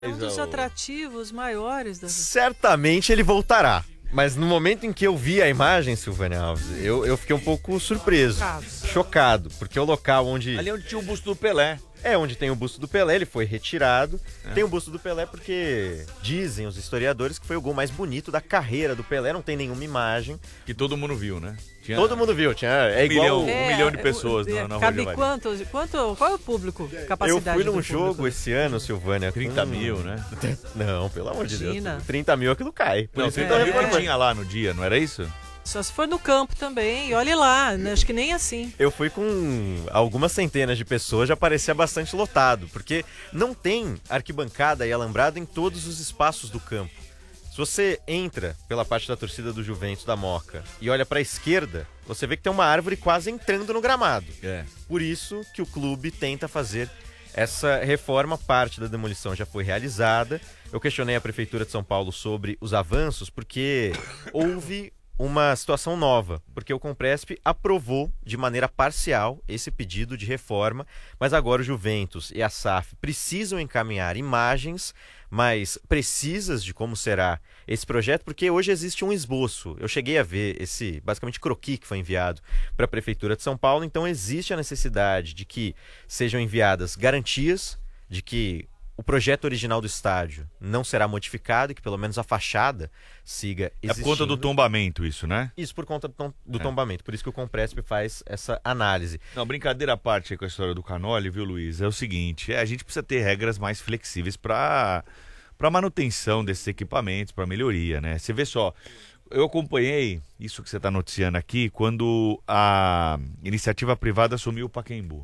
É um dos atrativos maiores da... Certamente ele voltará. Mas no momento em que eu vi a imagem, Silvânia Alves, eu fiquei um pouco surpreso, chocado, porque o local onde... Ali onde tinha o busto do Pelé. É onde tem o busto do Pelé, ele foi retirado. Tem o busto do Pelé porque dizem os historiadores que foi o gol mais bonito da carreira do Pelé, não tem nenhuma imagem. Que todo mundo viu, né? Todo mundo viu, é igual... Um milhão de pessoas na cabe Rua qual é o público, capacidade? Eu fui num do jogo público? esse ano, Silvânia, 30 mil, né? Não, pelo amor de Imagina. Deus. 30 mil aquilo cai. Por Não, isso 30 mil que tinha lá no dia, não era isso? Só se for no campo também, e olhe lá, né? Acho que nem assim. Eu fui com algumas centenas de pessoas, já parecia bastante lotado, porque não tem arquibancada e alambrado em todos os espaços do campo. Se você entra pela parte da torcida do Juventus da Moca e olha para a esquerda, você vê que tem uma árvore quase entrando no gramado. Por isso que o clube tenta fazer essa reforma, parte da demolição já foi realizada. Eu questionei a Prefeitura de São Paulo sobre os avanços, porque houve uma situação nova, porque o Compresp aprovou de maneira parcial esse pedido de reforma, mas agora o Juventus e a SAF precisam encaminhar imagens mais precisas de como será esse projeto, porque hoje existe um esboço. Eu cheguei a ver esse, basicamente, croquis que foi enviado para a Prefeitura de São Paulo, então existe a necessidade de que sejam enviadas garantias de que o projeto original do estádio não será modificado e que pelo menos a fachada siga existindo. É por conta do tombamento isso, né? Isso por conta do tombamento. Por isso que o Compresp faz essa análise. Não, brincadeira à parte aí com a história do Canoli, viu, Luiz? É o seguinte, a gente precisa ter regras mais flexíveis para manutenção desses equipamentos, para melhoria, né? Você vê só, eu acompanhei isso que você está noticiando aqui quando a iniciativa privada assumiu o Pacaembu.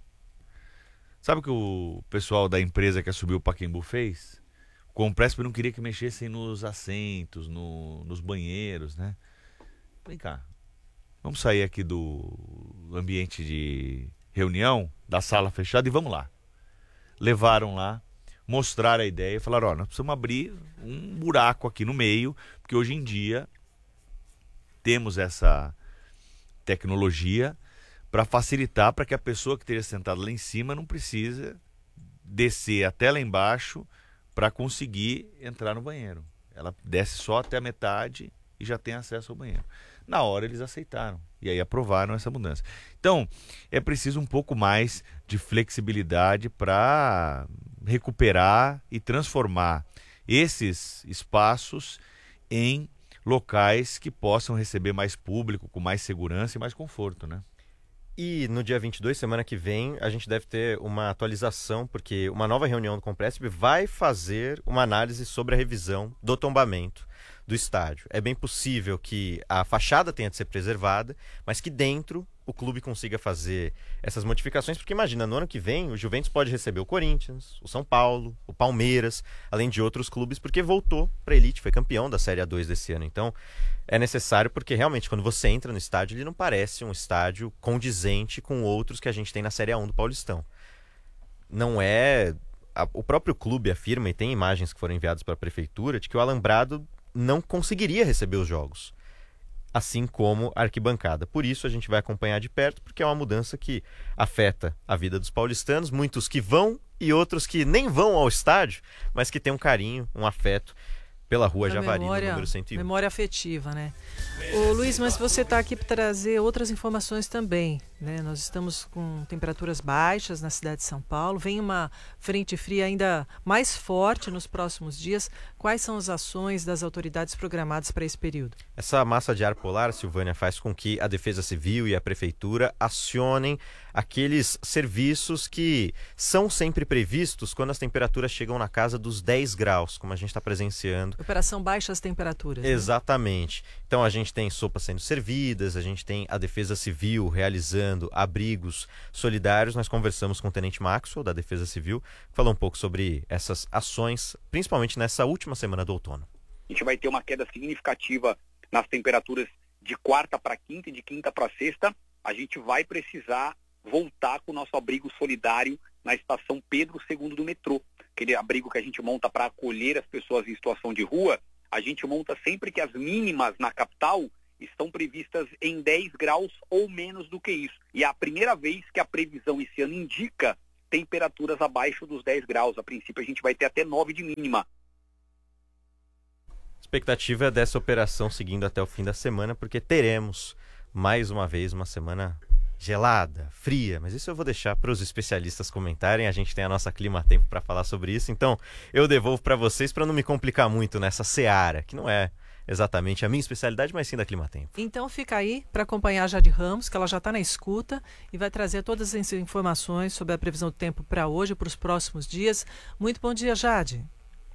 Sabe o que o pessoal da empresa que assumiu o Pacaembu fez? O Compresp não queria que mexessem nos assentos, nos banheiros, né? Vem cá, vamos sair aqui do ambiente de reunião, da sala fechada e vamos lá. Levaram lá, mostraram a ideia e falaram, nós precisamos abrir um buraco aqui no meio, porque hoje em dia temos essa tecnologia para facilitar, para que a pessoa que esteja sentada lá em cima não precisa descer até lá embaixo para conseguir entrar no banheiro. Ela desce só até a metade e já tem acesso ao banheiro. Na hora eles aceitaram e aí aprovaram essa mudança. Então, é preciso um pouco mais de flexibilidade para recuperar e transformar esses espaços em locais que possam receber mais público, com mais segurança e mais conforto, né? E no dia 22, semana que vem, a gente deve ter uma atualização, porque uma nova reunião do Compresp vai fazer uma análise sobre a revisão do tombamento do estádio. É bem possível que a fachada tenha de ser preservada, mas que dentro o clube consiga fazer essas modificações, porque imagina, no ano que vem o Juventus pode receber o Corinthians, o São Paulo, o Palmeiras, além de outros clubes, porque voltou para a elite, foi campeão da Série A2 desse ano. Então é necessário, porque realmente quando você entra no estádio, ele não parece um estádio condizente com outros que a gente tem na Série A1 do Paulistão. Não é... O próprio clube afirma, e tem imagens que foram enviadas para a prefeitura, de que o alambrado não conseguiria receber os jogos, assim como a arquibancada. Por isso a gente vai acompanhar de perto, porque é uma mudança que afeta a vida dos paulistanos, muitos que vão e outros que nem vão ao estádio, mas que têm um carinho, um afeto pela Rua Javari, número 101. Memória afetiva, né? Ô Luiz, mas você está aqui para trazer outras informações também, né? Nós estamos com temperaturas baixas na cidade de São Paulo, vem uma frente fria ainda mais forte nos próximos dias. Quais são as ações das autoridades programadas para esse período? Essa massa de ar polar, Silvânia, faz com que a Defesa Civil e a Prefeitura acionem aqueles serviços que são sempre previstos quando as temperaturas chegam na casa dos 10 graus, como a gente está presenciando. Operação Baixas Temperaturas. Né? Exatamente. Então a gente tem sopas sendo servidas, a gente tem a Defesa Civil realizando abrigos solidários. Nós conversamos com o Tenente Maxwell, da Defesa Civil, que falou um pouco sobre essas ações, principalmente nessa última semana do outono. A gente vai ter uma queda significativa nas temperaturas de quarta para quinta e de quinta para sexta. A gente vai precisar voltar com o nosso abrigo solidário na estação Pedro II do metrô. Aquele abrigo que a gente monta para acolher as pessoas em situação de rua, a gente monta sempre que as mínimas na capital estão previstas em 10 graus ou menos do que isso. E é a primeira vez que a previsão esse ano indica temperaturas abaixo dos 10 graus. A princípio a gente vai ter até 9 de mínima. Expectativa dessa operação seguindo até o fim da semana, porque teremos mais uma vez uma semana gelada, fria, mas isso eu vou deixar para os especialistas comentarem. A gente tem a nossa Climatempo para falar sobre isso, então eu devolvo para vocês para não me complicar muito nessa seara, que não é exatamente a minha especialidade, mas sim da Climatempo. Então fica aí para acompanhar a Jade Ramos, que ela já está na escuta e vai trazer todas as informações sobre a previsão do tempo para hoje e para os próximos dias. Muito bom dia, Jade.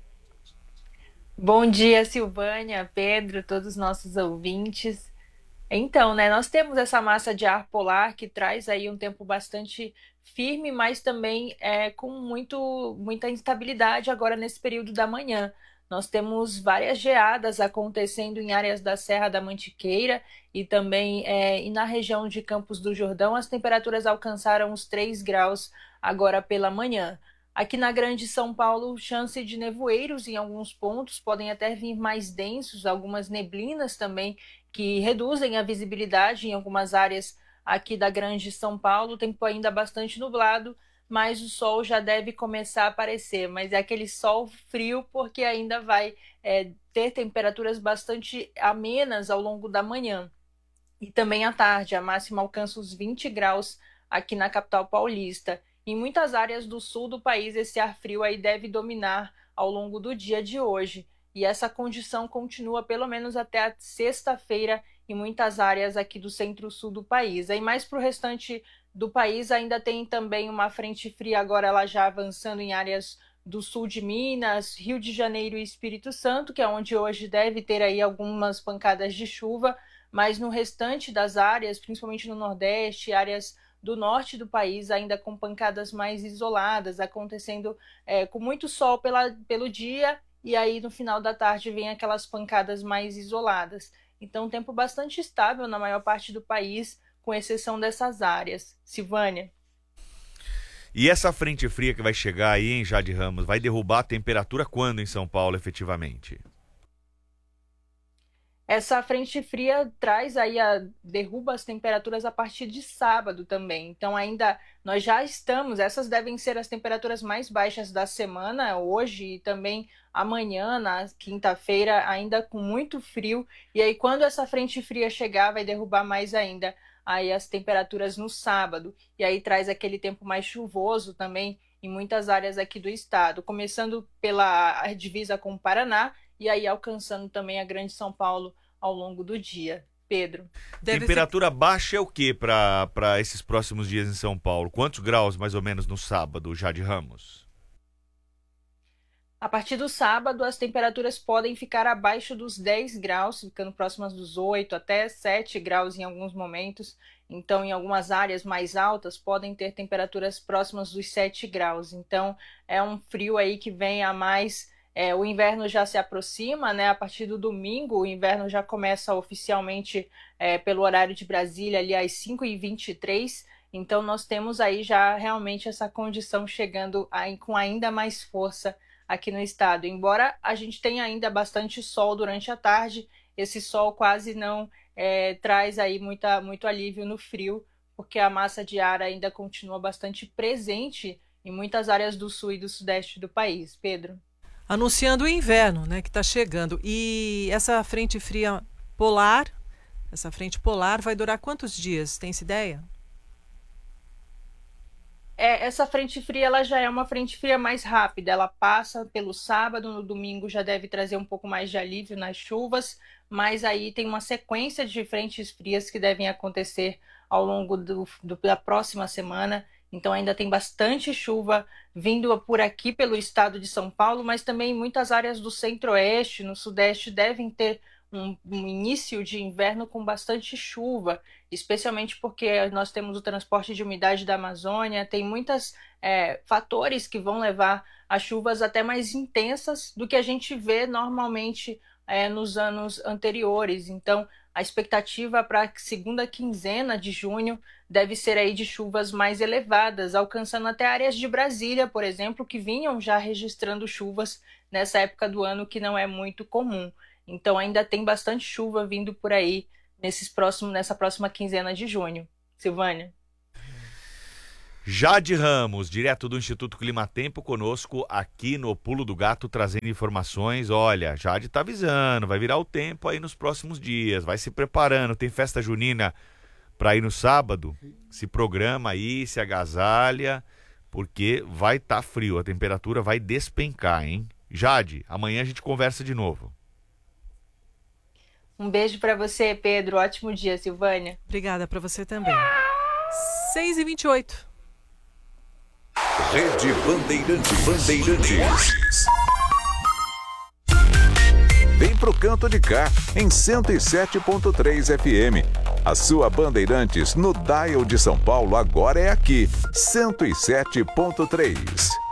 Bom dia, Silvânia, Pedro, todos os nossos ouvintes. Então, né, nós temos essa massa de ar polar que traz aí um tempo bastante firme, mas também com muita instabilidade agora nesse período da manhã. Nós temos várias geadas acontecendo em áreas da Serra da Mantiqueira e também e na região de Campos do Jordão. As temperaturas alcançaram os 3 graus agora pela manhã. Aqui na Grande São Paulo, chance de nevoeiros em alguns pontos, podem até vir mais densos, algumas neblinas também, que reduzem a visibilidade em algumas áreas aqui da Grande São Paulo. O tempo ainda bastante nublado, mas o sol já deve começar a aparecer. Mas é aquele sol frio, porque ainda vai ter temperaturas bastante amenas ao longo da manhã. E também à tarde, a máxima alcança os 20 graus aqui na capital paulista. Em muitas áreas do sul do país, esse ar frio aí deve dominar ao longo do dia de hoje. E essa condição continua pelo menos até a sexta-feira em muitas áreas aqui do centro-sul do país. Aí mais para o restante do país ainda tem também uma frente fria, agora ela já avançando em áreas do sul de Minas, Rio de Janeiro e Espírito Santo, que é onde hoje deve ter aí algumas pancadas de chuva, mas no restante das áreas, principalmente no Nordeste, áreas do norte do país, ainda com pancadas mais isoladas, acontecendo com muito sol pelo dia, e aí no final da tarde vem aquelas pancadas mais isoladas. Então, um tempo bastante estável na maior parte do país, com exceção dessas áreas. Silvânia. E essa frente fria que vai chegar aí, em Jade Ramos, vai derrubar a temperatura quando em São Paulo, efetivamente? Essa frente fria traz aí derruba as temperaturas a partir de sábado também. Então ainda nós já estamos, essas devem ser as temperaturas mais baixas da semana, hoje e também amanhã, na quinta-feira, ainda com muito frio. E aí quando essa frente fria chegar, vai derrubar mais ainda aí as temperaturas no sábado. E aí traz aquele tempo mais chuvoso também em muitas áreas aqui do estado, começando pela divisa com o Paraná, e aí alcançando também a Grande São Paulo ao longo do dia. Pedro. Temperatura baixa é o que para esses próximos dias em São Paulo? Quantos graus mais ou menos no sábado, Jade Ramos? A partir do sábado, as temperaturas podem ficar abaixo dos 10 graus, ficando próximas dos 8 até 7 graus em alguns momentos. Então, em algumas áreas mais altas, podem ter temperaturas próximas dos 7 graus. Então, é um frio aí que vem a mais. O inverno já se aproxima, né? A partir do domingo, o inverno já começa oficialmente pelo horário de Brasília, ali às 5h23. Então, nós temos aí já realmente essa condição chegando aí com ainda mais força aqui no estado. Embora a gente tenha ainda bastante sol durante a tarde, esse sol quase não traz aí muito alívio no frio, porque a massa de ar ainda continua bastante presente em muitas áreas do sul e do sudeste do país. Pedro. Anunciando o inverno, né, que está chegando. E essa frente fria polar, essa frente polar vai durar quantos dias? Tem-se ideia? Essa frente fria ela já é uma frente fria mais rápida. Ela passa pelo sábado, no domingo já deve trazer um pouco mais de alívio nas chuvas, mas aí tem uma sequência de frentes frias que devem acontecer ao longo da próxima semana. Então ainda tem bastante chuva vindo por aqui pelo estado de São Paulo, mas também muitas áreas do centro-oeste, no sudeste, devem ter um início de inverno com bastante chuva, especialmente porque nós temos o transporte de umidade da Amazônia, tem muitos fatores que vão levar a chuvas até mais intensas do que a gente vê normalmente nos anos anteriores. Então, a expectativa para a segunda quinzena de junho deve ser aí de chuvas mais elevadas, alcançando até áreas de Brasília, por exemplo, que vinham já registrando chuvas nessa época do ano, que não é muito comum. Então ainda tem bastante chuva vindo por aí nessa próxima quinzena de junho. Silvânia. Jade Ramos, direto do Instituto Climatempo, conosco aqui no Pulo do Gato, trazendo informações. Olha, Jade tá avisando, vai virar o tempo aí nos próximos dias, vai se preparando, tem festa junina para ir no sábado, se programa aí, se agasalha, porque vai estar frio, a temperatura vai despencar, hein? Jade, amanhã a gente conversa de novo. Um beijo para você, Pedro. Ótimo dia, Silvânia. Obrigada para você também. 6h28. Rede Bandeirantes. Vem pro canto de cá, em 107.3 FM. A sua Bandeirantes no dial de São Paulo agora é aqui, 107.3.